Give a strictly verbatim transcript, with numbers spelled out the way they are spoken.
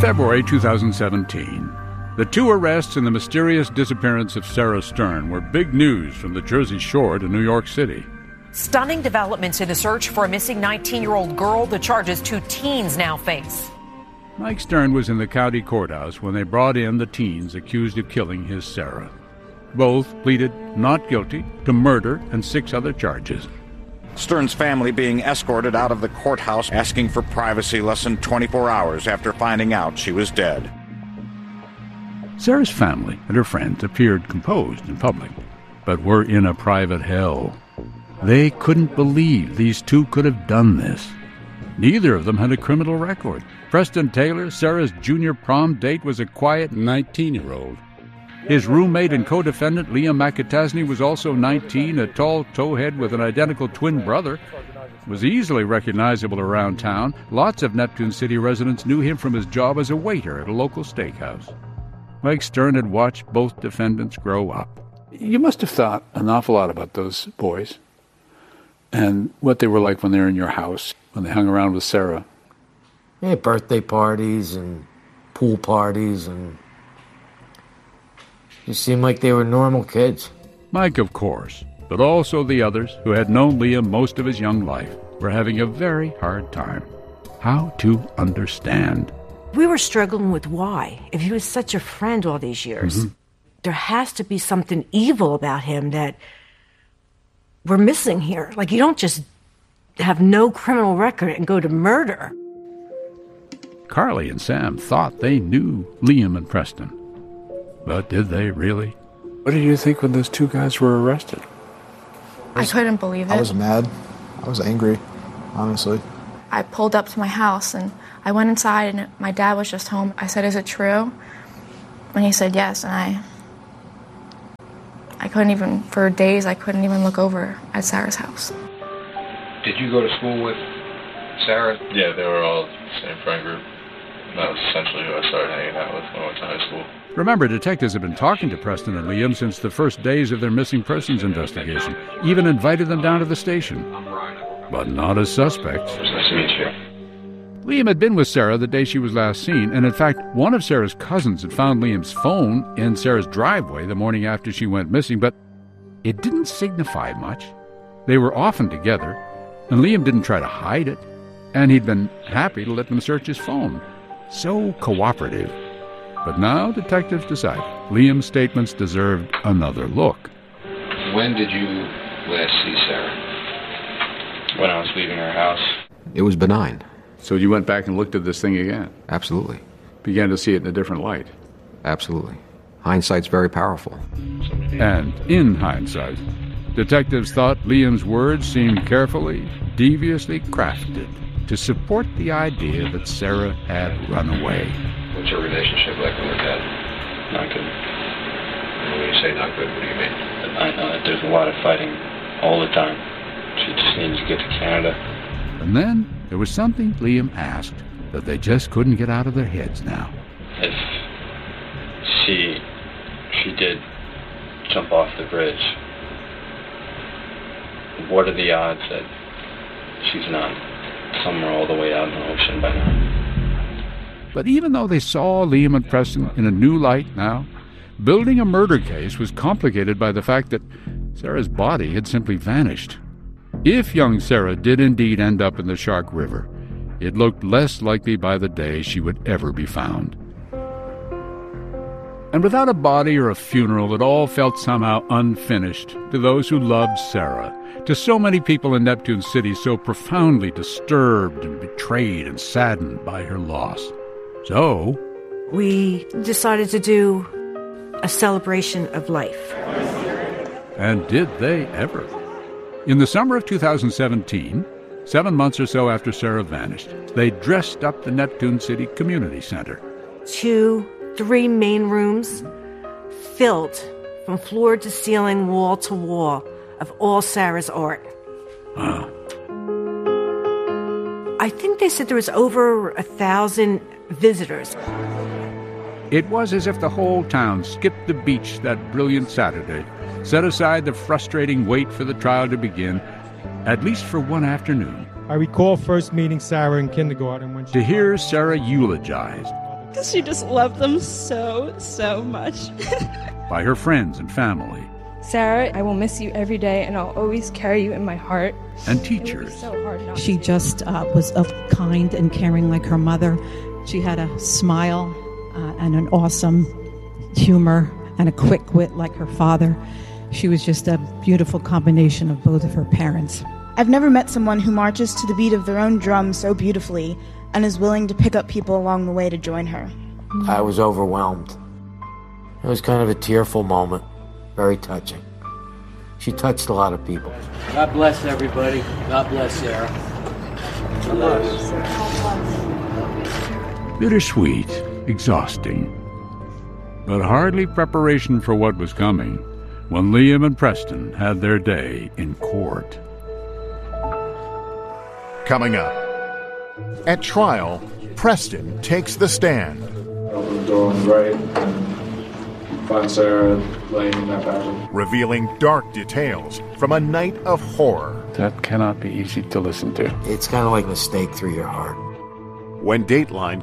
February two thousand seventeen, the two arrests and the mysterious disappearance of Sarah Stern were big news from the Jersey Shore to New York City. Stunning developments in the search for a missing nineteen-year-old girl, the charges two teens now face. Mike Stern was in the county courthouse when they brought in the teens accused of killing his Sarah. Both pleaded not guilty to murder and six other charges. Stern's family being escorted out of the courthouse, asking for privacy less than twenty-four hours after finding out she was dead. Sarah's family and her friends appeared composed in public, but were in a private hell. They couldn't believe these two could have done this. Neither of them had a criminal record. Preston Taylor, Sarah's junior prom date, was a quiet nineteen-year-old. His roommate and co-defendant, Liam McAtasney, was also nineteen, a tall towhead with an identical twin brother. Was easily recognizable around town. Lots of Neptune City residents knew him from his job as a waiter at a local steakhouse. Mike Stern had watched both defendants grow up. You must have thought an awful lot about those boys and what they were like when they were in your house, when they hung around with Sarah. Yeah, birthday parties and pool parties, and you seemed like they were normal kids. Mike, of course, but also the others who had known Liam most of his young life were having a very hard time. How to understand. We were struggling with why. If he was such a friend all these years, mm-hmm. there has to be something evil about him that we're missing here. Like, you don't just have no criminal record and go to murder. Carly and Sam thought they knew Liam and Preston. But did they really? What did you think when those two guys were arrested? I couldn't believe it. I was mad. I was angry, honestly. I pulled up to my house and I went inside and my dad was just home. I said, "Is it true?" And he said yes, and I I couldn't even, for days, I couldn't even look over at Sarah's house. Did you go to school with Sarah? Yeah, they were all the same friend group. And that was essentially who I started hanging out with when I went to high school. Remember, detectives had been talking to Preston and Liam since the first days of their missing persons investigation. Even invited them down to the station. But not as suspects. Nice to meet you. Liam had been with Sarah the day she was last seen, and in fact, one of Sarah's cousins had found Liam's phone in Sarah's driveway the morning after she went missing, but it didn't signify much. They were often together, and Liam didn't try to hide it, and he'd been happy to let them search his phone. So cooperative. But now detectives decided Liam's statements deserved another look. When did you last see Sarah? When I was leaving her house. It was benign. So you went back and looked at this thing again? Absolutely. Began to see it in a different light? Absolutely. Hindsight's very powerful. And in hindsight, detectives thought Liam's words seemed carefully, deviously crafted to support the idea that Sarah had run away. What's your relationship like with her dad? Not good. And when you say not good, what do you mean? I know that there's a lot of fighting all the time. She just needs to get to Canada. And then there was something Liam asked that they just couldn't get out of their heads now. If she she did jump off the bridge, what are the odds that she's not somewhere all the way out in the ocean by now? But even though they saw Liam and Preston in a new light now, building a murder case was complicated by the fact that Sarah's body had simply vanished. If young Sarah did indeed end up in the Shark River, it looked less likely by the day she would ever be found. And without a body or a funeral, it all felt somehow unfinished to those who loved Sarah, to so many people in Neptune City so profoundly disturbed and betrayed and saddened by her loss. So we decided to do a celebration of life. And did they ever? In the summer of two thousand seventeen, seven months or so after Sarah vanished, they dressed up the Neptune City Community Center. Two, three main rooms filled from floor to ceiling, wall to wall, of all Sarah's art. Wow. I think they said there was over a thousand visitors. It was as if the whole town skipped the beach that brilliant Saturday, set aside the frustrating wait for the trial to begin, at least for one afternoon. I recall first meeting Sarah in kindergarten when she... To hear Sarah eulogized, because she just loved them so, so much. By her friends and family. Sarah, I will miss you every day, and I'll always carry you in my heart. And teachers. So hard not she to. just uh, was of kind and caring like her mother. She had a smile uh, and an awesome humor and a quick wit like her father. She was just a beautiful combination of both of her parents. I've never met someone who marches to the beat of their own drum so beautifully and is willing to pick up people along the way to join her. I was overwhelmed. It was kind of a tearful moment, very touching. She touched a lot of people. God bless everybody. God bless Sarah. God bless. Bittersweet, exhausting, but hardly preparation for what was coming when Liam and Preston had their day in court. Coming up. At trial, Preston takes the stand. Open the door on the right and find Sarah laying in that bathroom. Revealing dark details from a night of horror. That cannot be easy to listen to. It's kind of like a stake through your heart. When Dateline